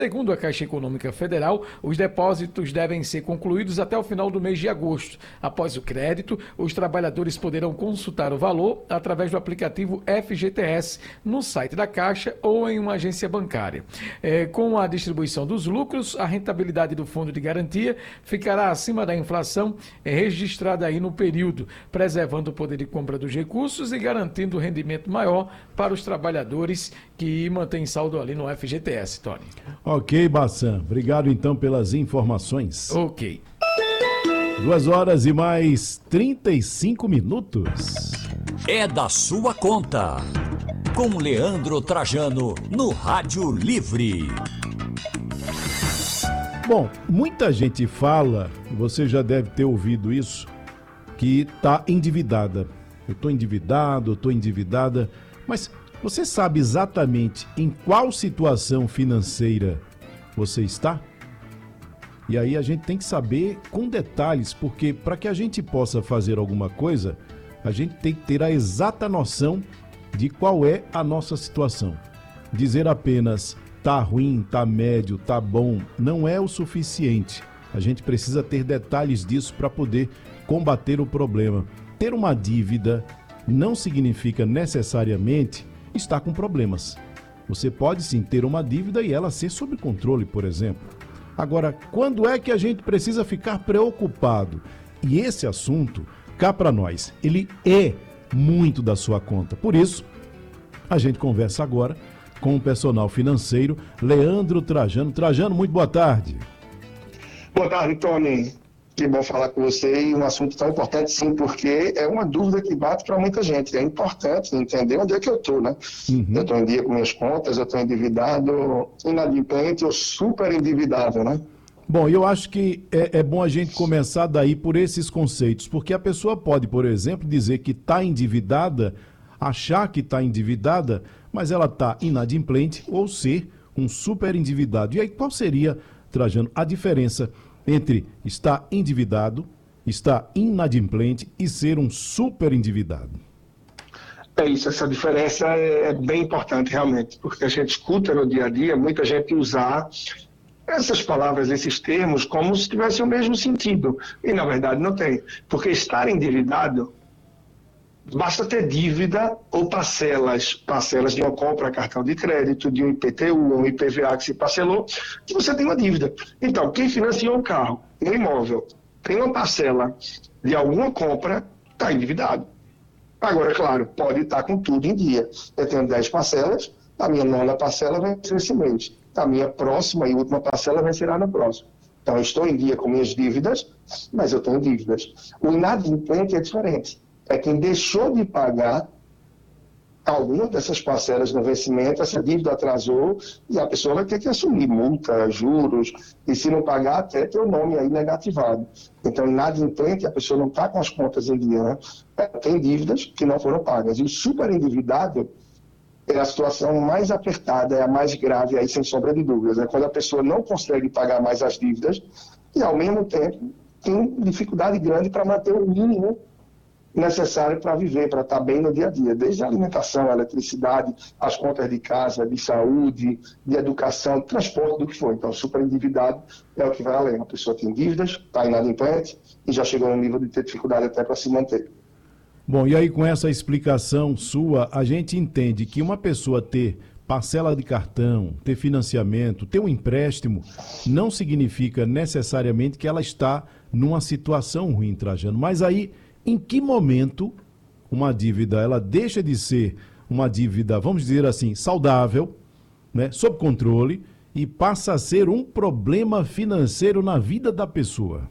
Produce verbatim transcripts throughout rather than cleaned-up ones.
Segundo a Caixa Econômica Federal, os depósitos devem ser concluídos até o final do mês de agosto. Após o crédito, os trabalhadores poderão consultar o valor através do aplicativo F G T S no site da Caixa ou em uma agência bancária. É, com a distribuição dos lucros, a rentabilidade do fundo de garantia ficará acima da inflação é, registrada aí no período, preservando o poder de compra dos recursos e garantindo rendimento maior para os trabalhadores que mantêm saldo ali no F G T S, Tony. Ok, Bassan. Obrigado então pelas informações. Ok. Duas horas e mais trinta e cinco minutos. É da sua conta. Com Leandro Trajano no Rádio Livre. Bom, muita gente fala, você já deve ter ouvido isso, que está endividada. Eu estou endividado, eu estou endividada, mas você sabe exatamente em qual situação financeira você está? E aí a gente tem que saber com detalhes, porque para que a gente possa fazer alguma coisa, a gente tem que ter a exata noção de qual é a nossa situação. Dizer apenas tá ruim, tá médio, tá bom, não é o suficiente. A gente precisa ter detalhes disso para poder combater o problema. Ter uma dívida não significa necessariamente estar com problemas. Você pode sim ter uma dívida e ela ser sob controle, por exemplo. Agora, quando é que a gente precisa ficar preocupado? E esse assunto, cá para nós, ele é muito da sua conta. Por isso, a gente conversa agora com o personal financeiro Leandro Trajano. Trajano, muito boa tarde. Boa tarde, Tony. Que bom falar com você, e um assunto tão importante, sim, porque é uma dúvida que bate para muita gente. É importante entender onde é que eu estou, né? Uhum. Eu estou em dia com minhas contas, eu estou endividado, inadimplente ou super endividado, né? Bom, eu acho que é, é bom a gente começar daí por esses conceitos, porque a pessoa pode, por exemplo, dizer que está endividada, achar que está endividada, mas ela está inadimplente ou ser um super endividado. E aí, qual seria, Trajano, a diferença entre estar endividado, estar inadimplente e ser um super endividado? É isso, essa diferença é, é bem importante realmente, porque a gente escuta no dia a dia muita gente usar essas palavras, esses termos, como se tivessem o mesmo sentido, e na verdade não tem, porque estar endividado, basta ter dívida ou parcelas, parcelas de uma compra a cartão de crédito, de um I P T U, um I P V A que se parcelou, que você tem uma dívida. Então, quem financiou um carro, um imóvel, tem uma parcela de alguma compra, está endividado. Agora, claro, pode estar com tudo em dia. Eu tenho dez parcelas, a minha nona parcela vai ser esse mês. A minha próxima e última parcela vai ser lá na próxima. Então, eu estou em dia com minhas dívidas, mas eu tenho dívidas. O inadimplente é diferente. É quem deixou de pagar alguma dessas parcelas no vencimento, essa dívida atrasou e a pessoa vai ter que assumir multa, juros, e se não pagar, até ter o nome aí negativado. Então, inadimplente, a pessoa não está com as contas em dia, né? Tem dívidas que não foram pagas. E o super endividado é a situação mais apertada, é a mais grave, aí sem sombra de dúvidas. É quando a pessoa não consegue pagar mais as dívidas e, ao mesmo tempo, tem dificuldade grande para manter o mínimo necessário para viver, para estar bem no dia a dia, desde a alimentação, a eletricidade, as contas de casa, de saúde, de educação, transporte, do que for. Então, super endividado é o que vai além. A pessoa tem dívidas, está inadimplente e já chegou no nível de ter dificuldade até para se manter. Bom, e aí com essa explicação sua, a gente entende que uma pessoa ter parcela de cartão, ter financiamento, ter um empréstimo, não significa necessariamente que ela está numa situação ruim, Trajano. Mas aí, em que momento uma dívida ela deixa de ser uma dívida, vamos dizer assim, saudável, né, sob controle, e passa a ser um problema financeiro na vida da pessoa?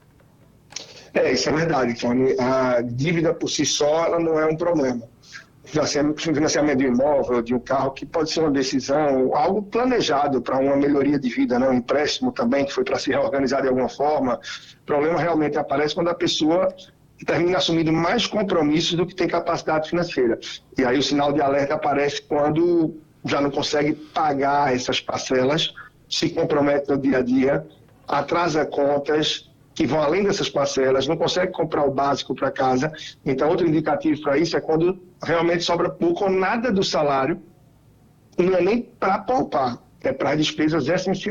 É, isso é verdade, Tony. A dívida por si só ela não é um problema. Financiamento de um imóvel, de um carro, que pode ser uma decisão, algo planejado para uma melhoria de vida, né? Um empréstimo também, que foi para se reorganizar de alguma forma. O problema realmente aparece quando a pessoa termina assumindo mais compromissos do que tem capacidade financeira. E aí o sinal de alerta aparece quando já não consegue pagar essas parcelas, se compromete no dia a dia, atrasa contas que vão além dessas parcelas, não consegue comprar o básico para casa. Então, outro indicativo para isso é quando realmente sobra pouco ou nada do salário, não é nem para poupar, é para despesas essenciais.